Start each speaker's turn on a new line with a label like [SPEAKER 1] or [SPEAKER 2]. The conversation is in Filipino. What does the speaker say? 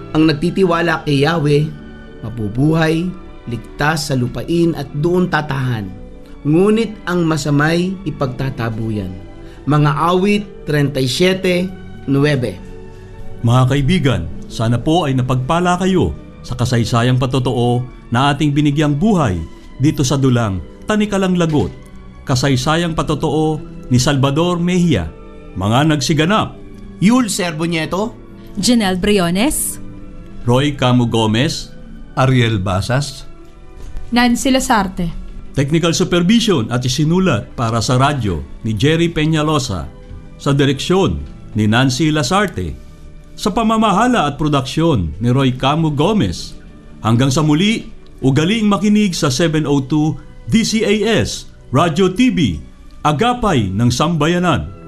[SPEAKER 1] Ang nagtitiwala kay Yahweh, mabubuhay, ligtas sa lupain at doon tatahan. Ngunit ang masamay ipagtatabuyan. Mga awit 37:9.
[SPEAKER 2] Mga kaibigan, sana po ay napagpala kayo sa kasaysayang patotoo na ating binigyang buhay dito sa dulang Tanikalang Lagot. Kasaysayang patotoo ni Salvador Mejia. Mga nagsiganap:
[SPEAKER 1] Yul Servo Nieto,
[SPEAKER 3] Janelle Briones,
[SPEAKER 2] Roy Camo Gomez,
[SPEAKER 4] Ariel Basas,
[SPEAKER 5] Nancy Lasarte.
[SPEAKER 2] Technical Supervision at isinulat para sa radyo ni Jerry Peñalosa. Sa direksyon ni Nancy Lasarte. Sa pamamahala at produksyon ni Roy Camo Gomez. Hanggang sa muli, ugaliing makinig sa 702 DCAS Radio TV, Agapay ng Sambayanan.